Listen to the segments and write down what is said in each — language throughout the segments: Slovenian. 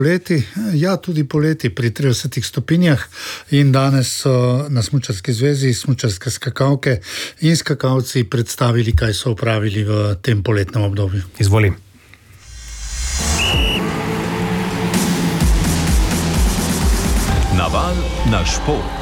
Poleti, ja, tudi poleti pri 30 stopinjah in danes so na Smučarski zvezi smučarske skakalke in skakalci predstavili, kaj so opravili v tem poletnem obdobju. Izvoli. Naval na šport.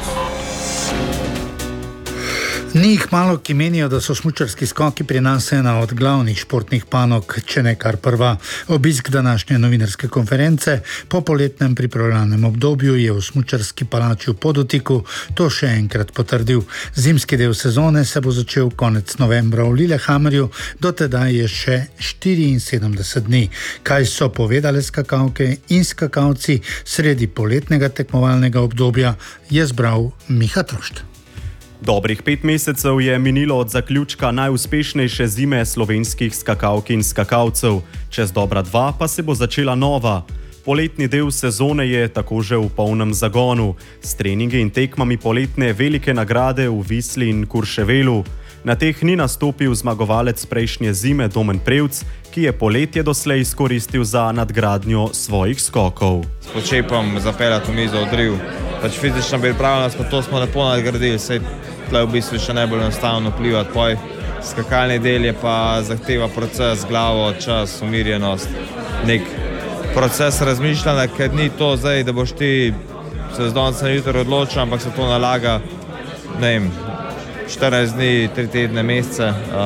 Ni jih malo, ki menijo, da so smučarski skoki pri nas ena od glavnih športnih panog, če ne kar prva. Obisk današnje novinarske konference po poletnem pripravljalnem obdobju je v smučarski palači v Podotiku to še enkrat potrdil. Zimski del sezone se bo začel konec novembra v Lillehammerju, do tedaj je še 74 dni. Kaj so povedale skakalke in skakalci sredi poletnega tekmovalnega obdobja, je zbral Miha Trošt. Dobrih 5 mesecev je minilo od zaključka najuspešnejše zime slovenskih skakalk in skakalcev. Čez dobra 2 pa se bo začela nova. Poletni del sezone je tako že v polnem zagonu. S treningi in tekmami poletne velike nagrade v Visli in Courchevelu. Na teh ni nastopil zmagovalec prejšnje zime Domen Prevc, ki je poletje doslej izkoristil za nadgradnjo svojih skokov. S počepom zapeljati v mizo odriv. Fizična pripravljenost, pa to smo lepo nadgradili, saj tle v bistvu še najbolj enostavno vplivati. Skakalni del je pa zahteva proces, glavo, čas, umirjenost, nek proces razmišljanja, ker ni to zdaj, da boš ti se z danes na jutro odločil, ampak se to nalaga, ne vem, 14 dni, 3 tedne, mesece,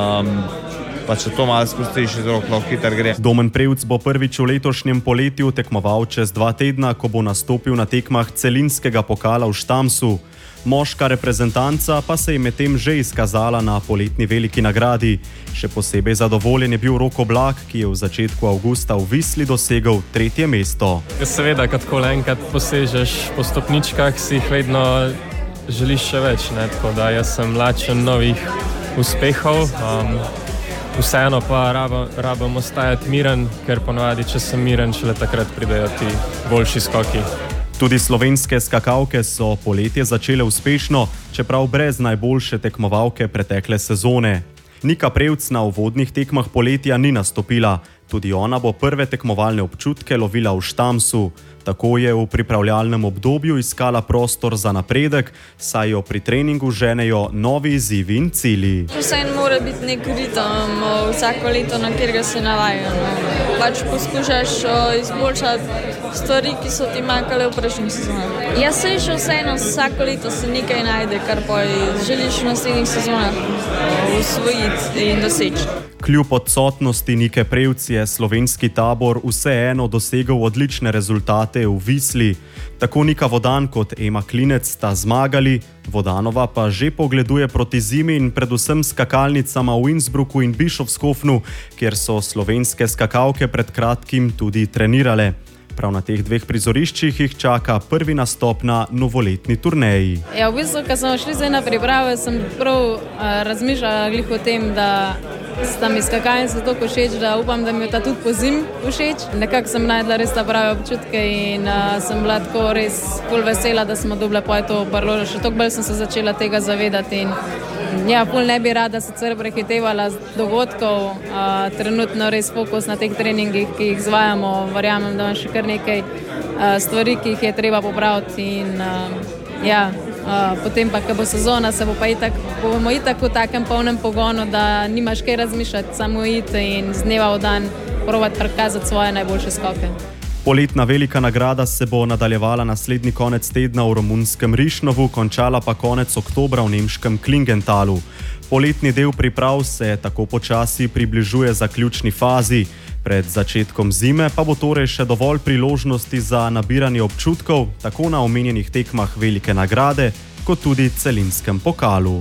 pa če to malo spustiš iz rok, lahko hitro gre. Domen Prevc bo prvič v letošnjem poletju tekmoval čez 2 tedna, ko bo nastopil na tekmah celinskega pokala v Štamsu. Moška reprezentanca pa se je medtem že izkazala na poletni veliki nagradi. Še posebej zadovoljen je bil Rok Oblak, ki je v začetku avgusta v Visli dosegel 3. mesto. Seveda, kad enkrat posežeš po stopničkah, si jih vedno želiš še več, ne? Tako da jaz sem lačen novih uspehov. Vseeno pa rabim ostajati miren, ker ponavadi, če sem miren, šele takrat pridejo ti boljši skoki. Tudi slovenske skakalke so poletje začele uspešno, čeprav brez najboljše tekmovalke pretekle sezone. Nika Prevc na uvodnih tekmah poletja ni nastopila. Tudi ona bo prve tekmovalne občutke lovila v Štamsu. Tako je v pripravljalnem obdobju iskala prostor za napredek, saj jo pri treningu ženejo novi izzivi in cilji. Vseeno mora biti nek ritem vsako leto, na katerega se navajajo. Poskušaš izboljšati stvari, ki so ti manjkale v prejšnjih sezonah. Jaz se še vseeno vsako leto se nekaj najde, kar pa želiš v naslednjih sezonah usvojiti in doseči. Kljub odsotnosti Nike Prevc je slovenski tabor vseeno dosegel odlične rezultate v Visli. Tako Nika Vodan kot Ema Klinec sta zmagali, Vodanova pa že pogleduje proti zimi in predvsem skakalnicama v Innsbrucku in Bischofshofenu, kjer so slovenske skakalke pred kratkim tudi trenirale. Prav na teh 2 prizoriščih jih čaka prvi nastop na novoletni turneji. Ja, v bistvu, ko smo šli zdaj na priprave, sem prav razmišljala glih o tem, da sta mi skakalnice toliko všeč, da upam, da mi je ta tudi po zim všeč. Nekako sem najdla res ta prave občutke in sem bila tako res ful vesela, da smo dobile to parložo. Še toliko bolj sem se začela tega zavedati in ja, ful ne bi rada sicer prehitevala dogodkov. Trenutno res fokus na teh treningih, ki jih izvajamo. Verjamem, da imam še kar nekaj stvari, ki jih je treba popraviti in potem pa, ko bo sezona, bomo itak v takem polnem pogonu, da nimaš kaj razmišljati, samo iti in z dneva v dan probati prikazati svoje najboljše skoke. Poletna velika nagrada se bo nadaljevala naslednji konec tedna v romunskem Rišnovu, končala pa konec oktobra v nemškem Klingentalu. Poletni del priprav se tako počasi približuje zaključni fazi. Pred začetkom zime pa bo torej še dovolj priložnosti za nabiranje občutkov, tako na omenjenih tekmah velike nagrade, kot tudi celinskem pokalu.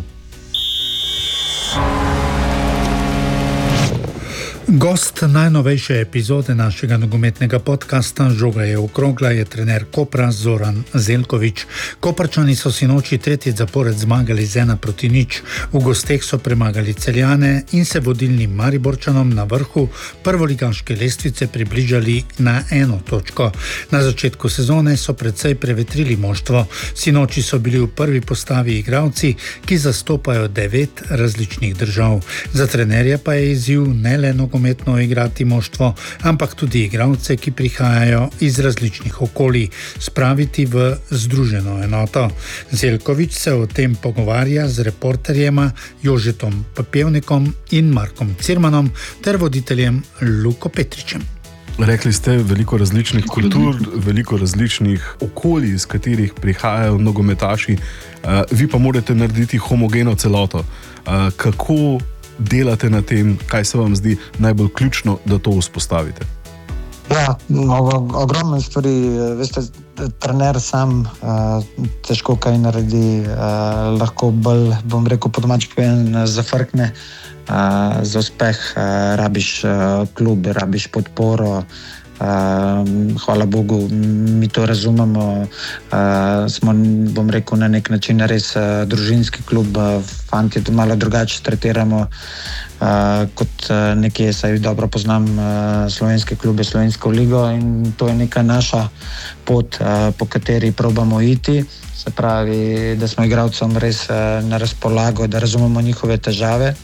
Gost najnovejše epizode našega nogometnega podcasta Žoga je okrogla je trener Kopra Zoran Zeljković. Koprčani so sinoči 3. zapored zmagali z 1-0. V gosteh so premagali Celjane in se vodilnim Mariborčanom na vrhu prvoligaške lestvice približali na 1 točko. Na začetku sezone so precej prevetrili moštvo. Sinoči so bili v prvi postavi igralci, ki zastopajo 9 različnih držav. Za trenerja pa je izziv ne le nogomet nogometno igrati moštvo, ampak tudi igralce, ki prihajajo iz različnih okolij, spraviti v združeno enoto. Zeljković se o tem pogovarja z reporterjema Jožetom Pepevnikom in Markom Cirmanom ter voditeljem Luko Petričem. Rekli ste veliko različnih kultur, veliko različnih okolij, iz katerih prihajajo nogometaši. Vi pa morate narediti homogeno celoto. Kako delate na tem, kaj se vam zdi najbolj ključno, da to vzpostavite? Ja, ogromno stvari. Veste, trener sam težko kaj naredi, lahko bolj, bom rekel, po domač povedan, zafrkne. Za uspeh rabiš klub, rabiš podporo. Hvala Bogu, mi to razumemo. Smo, bom rekel, na nek način res družinski klub. Fanti to malo drugače tretiramo kot nekje, saj dobro poznam slovenske klube, slovensko ligo, in to je neka naša pot, po kateri probamo iti. Se pravi, da smo igralcem res na razpolago, da razumemo njihove težave.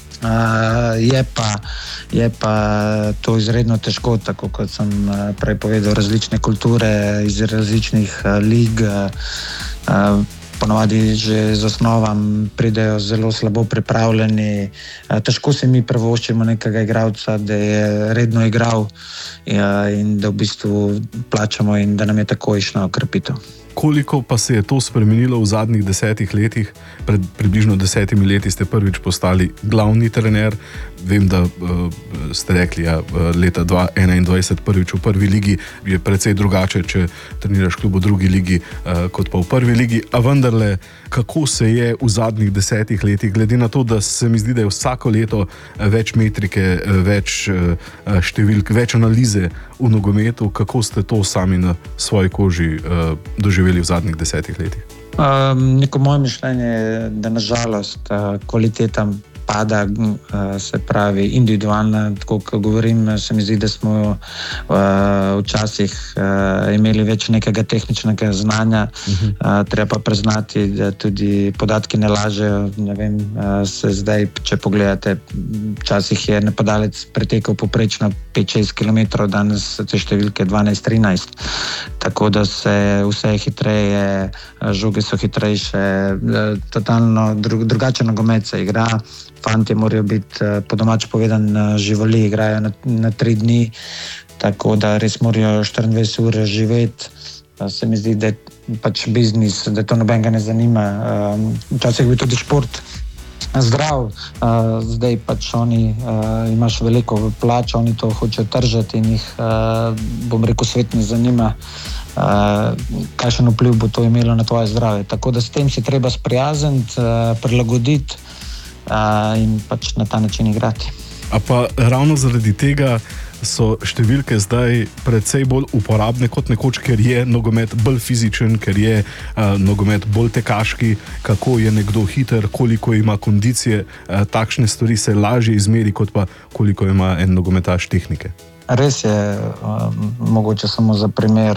Je pa to izredno težko, tako kot sem prej povedal, različne kulture iz različnih lig. Ponovadi že z osnovam pridejo zelo slabo pripravljeni. Težko se mi privoščimo nekega igralca, da je redno igral in da v bistvu plačamo in da nam je takojšnja okrepitev. Koliko pa se je to spremenilo v zadnjih 10 letih? Pred približno 10 leti ste prvič postali glavni trener. Vem, da ste rekli, leta 2021 prvič v prvi ligi je precej drugače, če treniraš klub v drugi ligi kot pa v prvi ligi. A vendarle, kako se je v zadnjih 10 letih, glede na to, da se mi zdi, da je vsako leto več metrike, več številk, več analize v nogometu, kako ste to sami na svoji koži doživeli v zadnjih 10 letih? Neko moje mišljenje je, da nažalost kvaliteta pada, se pravi individualna, tako kot govorim, se mi zdi, da smo včasih imeli več nekega tehničnega znanja. Treba pa priznati, da tudi podatki ne lažejo. Ne vem, se zdaj, če pogledate, včasih je napadalec pretekel poprečno 5-6 km, danes te številke 12-13. Tako da se vse hitreje, žoge so hitrejše, totalno drugačen nogomet se igra. Fanti morajo biti, po domač povedan, živali, igrajo na 3 dni, tako da res morajo 24 ur živeti. Se mi zdi, da je pač biznis, da to nobenega ne zanima. Včasih je bil tudi šport zdrav, zdaj pač oni imaš veliko plač, oni to hočejo tržati in jih, bom rekel, svet ne zanima, kakšen vpliv bo to imelo na tvoje zdravje. Tako da s tem si treba sprijazniti, prilagoditi in pač na ta način igrati. A pa ravno zaradi tega so številke zdaj precej bolj uporabne kot nekoč, ker je nogomet bolj fizičen, ker je nogomet bolj tekaški, kako je nekdo hiter, koliko ima kondicije, takšne stvari se lažje izmeri, kot pa koliko ima en nogometaš tehnike. Res je, mogoče samo za primer,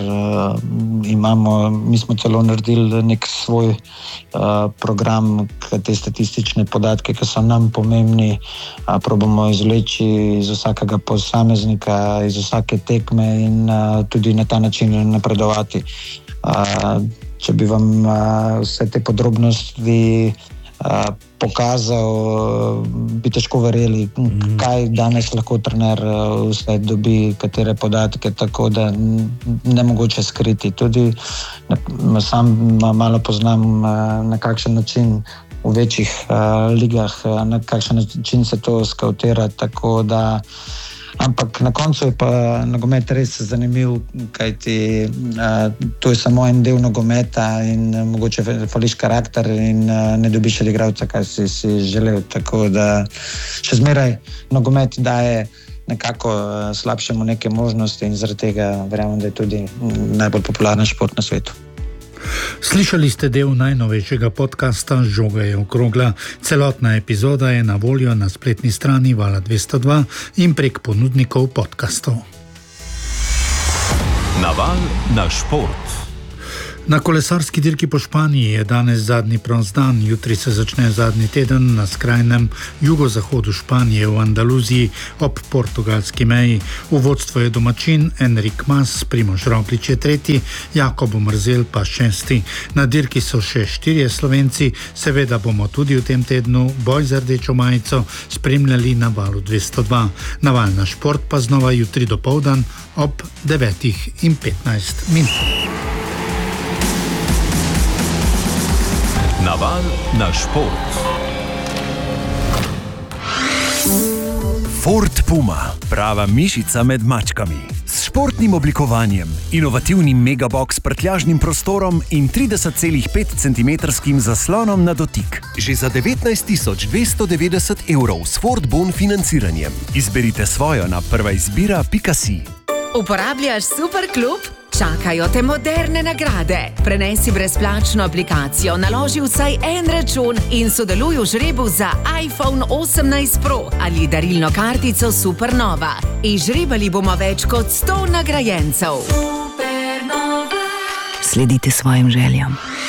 mi smo celo naredili nek svoj program, te statistične podatke, ki so nam pomembni, probamo izvleči iz vsakega posameznika, iz vsake tekme in tudi na ta način napredovati. Če bi vam vse te podrobnosti pokazal, bi težko verjeli, kaj danes lahko trener vse dobi, katere podatke, tako da ne mogoče skriti. Tudi sam malo poznam, na kakšen način v večjih ligah, na kakšen način se to skautira, tako da. Ampak na koncu je pa nogomet res zanimiv, kajti to je samo en del nogometa in mogoče fališ karakter in ne dobiš od igralca, kaj si želel. Tako da še zmeraj nogomet daje nekako slabšemu neke možnosti in zaradi tega verjamem, da je tudi najbolj popularen šport na svetu. Slišali ste del najnovejšega podcasta Žoga je okrogla. Celotna epizoda je na voljo na spletni strani Vala 202 in prek ponudnikov podcastov. Naval na šport. Na kolesarski dirki po Španiji je danes zadnji prost dan, jutri se začne zadnji teden na skrajnem jugozahodu Španije v Andaluziji ob portugalski meji. V vodstvu je domačin Enric Mas, Primož Roglič je tretji, Jakob Mrzel pa šesti. Na dirki so še 4 Slovenci, seveda bomo tudi v tem tednu boj za rdečo majico spremljali na Valu 202. Naval na šport pa znova jutri dopoldan ob 9:15. Naval na šport. Ford Puma, prava mišica med mačkami. S športnim oblikovanjem, inovativnim megabox prtljažnim prostorom in 30,5 cm zaslonom na dotik. Že za 19.290 € s Ford Bon financiranjem. Izberite svojo na prvaizbira.si. Uporabljaš Superklub? Čakajo te moderne nagrade. Prenesi brezplačno aplikacijo, naloži vsaj en račun in sodeluj v žrebu za iPhone 18 Pro ali darilno kartico Supernova. Izžrebali bomo več kot 100 nagrajencev. Supernova. Sledite svojim željam.